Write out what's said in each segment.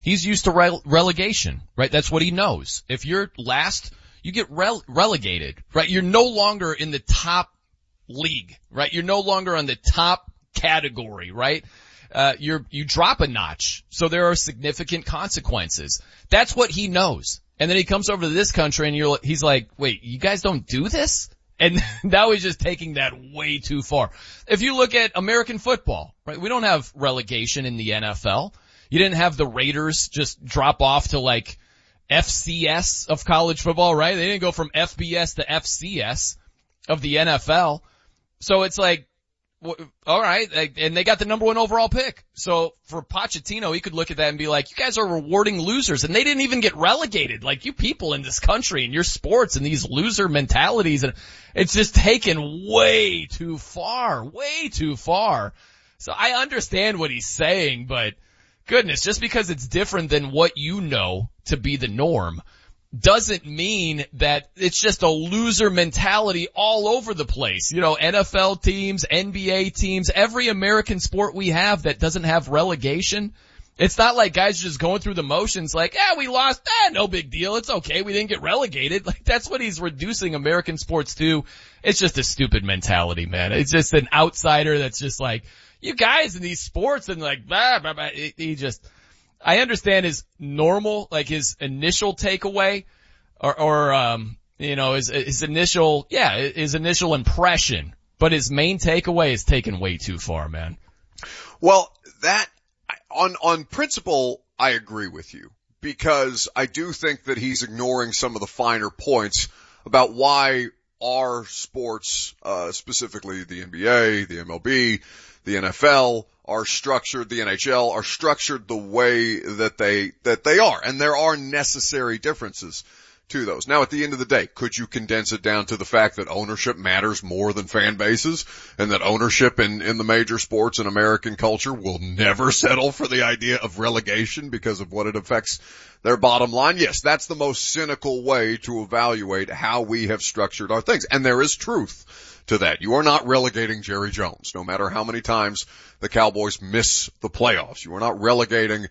He's used to relegation, right? That's what he knows. If you're last, you get relegated, right? You're no longer in the top league, right? You're no longer on the top category, right? You drop a notch. So there are significant consequences. That's what he knows. And then he comes over to this country and he's like, wait, you guys don't do this? And now he's just taking that way too far. If you look at American football, right? We don't have relegation in the NFL. You didn't have the Raiders just drop off to like FCS of college football, right? They didn't go from FBS to FCS of the NFL. So it's like, all right, and they got the number 1 overall pick. So for Pochettino, he could look at that and be like, you guys are rewarding losers, and they didn't even get relegated. Like, you people in this country and your sports and these loser mentalities, and it's just taken way too far, way too far. So I understand what he's saying, but goodness, just because it's different than what you know to be the norm doesn't mean that it's just a loser mentality all over the place. You know, NFL teams, NBA teams, every American sport we have that doesn't have relegation. It's not like guys just going through the motions like, we lost, no big deal. It's okay. We didn't get relegated. Like, that's what he's reducing American sports to. It's just a stupid mentality, man. It's just an outsider that's just like, you guys in these sports and like, blah, blah, blah. I understand his normal, like his initial takeaway his initial impression, but his main takeaway is taken way too far, man. Well, on principle, I agree with you, because I do think that he's ignoring some of the finer points about why our sports, specifically the NBA, the MLB, the NFL, are structured, the NHL are structured the way that they are. And there are necessary differences to those. Now, at the end of the day, could you condense it down to the fact that ownership matters more than fan bases, and that ownership in the major sports and American culture will never settle for the idea of relegation because of what it affects their bottom line? Yes, that's the most cynical way to evaluate how we have structured our things. And there is truth to that. You are not relegating Jerry Jones, no matter how many times the Cowboys miss the playoffs. You are not relegating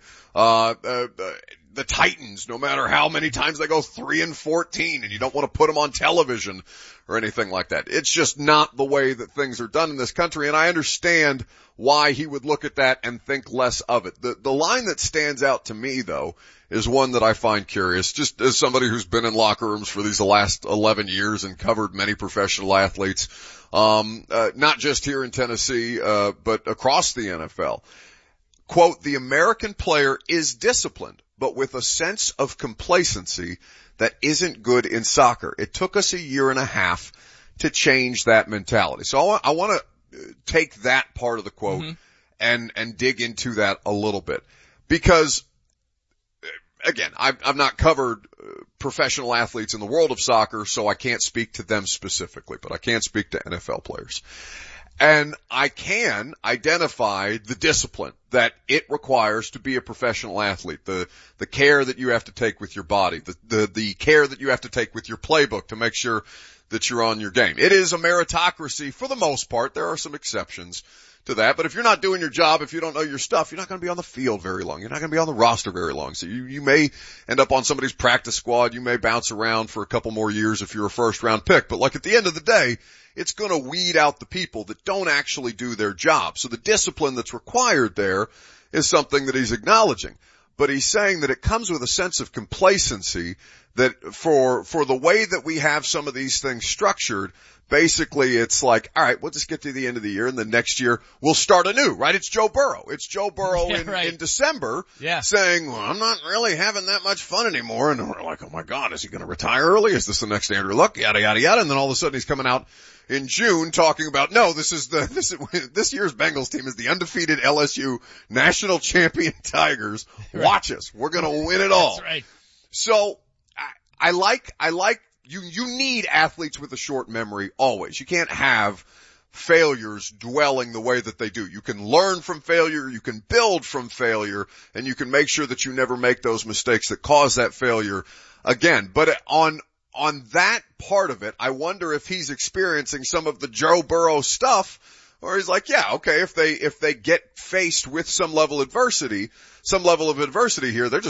the Titans, no matter how many times they go 3-14, and you don't want to put them on television or anything like that. It's just not the way that things are done in this country, and I understand why he would look at that and think less of it. The line that stands out to me, though, is one that I find curious, just as somebody who's been in locker rooms for these last 11 years and covered many professional athletes, not just here in Tennessee, but across the NFL. Quote, the American player is disciplined, but with a sense of complacency that isn't good in soccer. It took us 1.5 years to change that mentality. So I want to take that part of the quote and dig into that a little bit, because again, I've not covered professional athletes in the world of soccer, so I can't speak to them specifically, but I can speak to NFL players. And I can identify the discipline that it requires to be a professional athlete, the care that you have to take with your body, the care that you have to take with your playbook to make sure that you're on your game. It is a meritocracy for the most part. There are some exceptions to that, but if you're not doing your job, if you don't know your stuff, you're not going to be on the field very long. You're not going to be on the roster very long. So you may end up on somebody's practice squad. You may bounce around for a couple more years if you're a first round pick. But like at the end of the day, it's going to weed out the people that don't actually do their job. So the discipline that's required there is something that he's acknowledging. But he's saying that it comes with a sense of complacency that for the way that we have some of these things structured, basically it's like, all right, we'll just get to the end of the year and the next year we'll start anew, right? It's Joe Burrow. It's Joe Burrow in December saying, well, I'm not really having that much fun anymore. And we're like, oh my God, is he going to retire early? Is this the next Andrew Luck? Yada, yada, yada. And then all of a sudden he's coming out in June talking about, no, this year's Bengals team is the undefeated LSU national champion Tigers. Watch us. We're going to win it all. That's right. So I like you need athletes with a short memory always. You can't have failures dwelling the way that they do. You can learn from failure, you can build from failure, and you can make sure that you never make those mistakes that cause that failure again. But on that part of it, I wonder if he's experiencing some of the Joe Burrow stuff Or he's like, yeah, okay, if they get faced with some level of adversity here, they're just